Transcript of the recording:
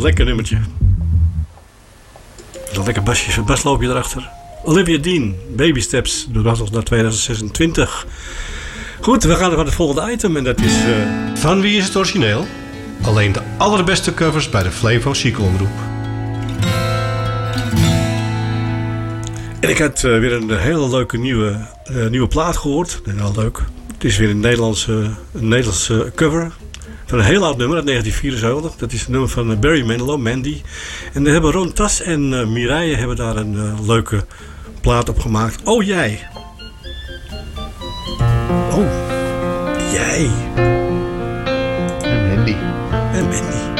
Lekker nummertje. Een lekker basloopje erachter. Olivia Dean, Baby Steps, doordat ons naar 2026. Goed, we gaan naar het volgende item en dat is... Van wie is het origineel? Alleen de allerbeste covers bij de Flevo Chic Omroep. En ik had weer een hele leuke nieuwe plaat gehoord. Heel leuk. Het is weer een Nederlandse cover van een heel oud nummer uit 1974. Dat is het nummer van Barry Manilow, Mandy. En daar hebben Ron Tas en Mireille hebben daar een leuke plaat op gemaakt. Oh, jij. Oh, jij. En Mandy. En Mandy.